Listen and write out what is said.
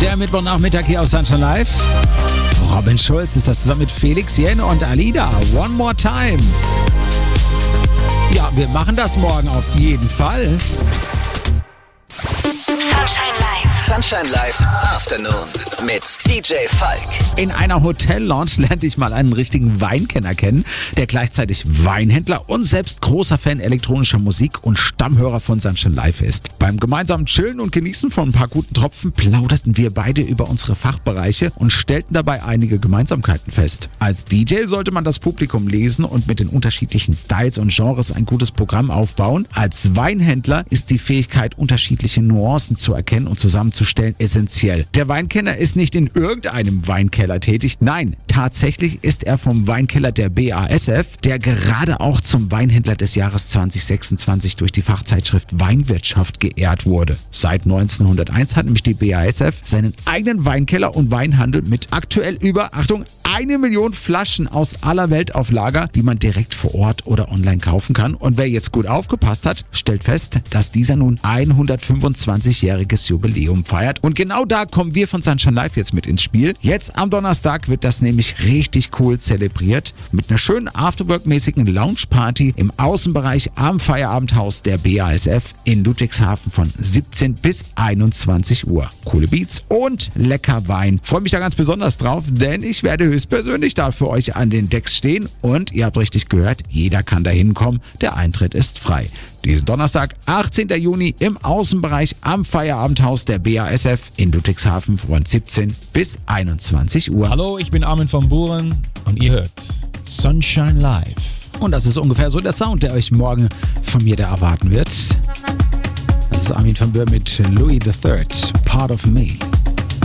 Der Mittwochnachmittag hier auf Sunshine Live. Robin Schulz ist das zusammen mit Felix Jen und Alida. One More Time. Ja, wir machen das morgen auf jeden Fall. Sunshine Live. Sunshine Live Afternoon mit DJ Falk. In einer Hotel-Lounge lernte ich mal einen richtigen Weinkenner kennen, der gleichzeitig Weinhändler und selbst großer Fan elektronischer Musik und Stammhörer von Sunshine Live ist. Beim gemeinsamen Chillen und Genießen von ein paar guten Tropfen plauderten wir beide über unsere Fachbereiche und stellten dabei einige Gemeinsamkeiten fest. Als DJ sollte man das Publikum lesen und mit den unterschiedlichen Styles und Genres ein gutes Programm aufbauen. Als Weinhändler ist die Fähigkeit, unterschiedliche Nuancen zu erkennen und zusammenzustellen, essentiell. Der Weinkenner ist nicht in irgendeinem Weinkeller tätig. Nein, tatsächlich ist er vom Weinkeller der BASF, der gerade auch zum Weinhändler des Jahres 2026 durch die Fachzeitschrift Weinwirtschaft geehrt wurde. Seit 1901 hat nämlich die BASF seinen eigenen Weinkeller und Weinhandel mit aktuell über, Achtung, 1 Million Flaschen aus aller Welt auf Lager, die man direkt vor Ort oder online kaufen kann. Und wer jetzt gut aufgepasst hat, stellt fest, dass dieser nun 125-jähriges Jubiläum feiert. Und genau da kommen wir von Sunshine Live jetzt mit ins Spiel. Jetzt am Donnerstag wird das nämlich richtig cool zelebriert mit einer schönen Afterwork-mäßigen Lounge-Party im Außenbereich am Feierabendhaus der BASF in Ludwigshafen von 17 bis 21 Uhr. Coole Beats und lecker Wein. Freue mich da ganz besonders drauf, denn ich werde höchstpersönlich da für euch an den Decks stehen und ihr habt richtig gehört, jeder kann da hinkommen. Der Eintritt ist frei. Diesen Donnerstag, 18. Juni im Außenbereich am Feierabendhaus der BASF in Ludwigshafen von 17 bis 21 Uhr. Hallo, ich bin Armin van Buuren und ihr hört Sunshine Live. Und das ist ungefähr so der Sound, der euch morgen von mir da erwarten wird. Das ist Armin van Buuren mit Louis III, Part of Me.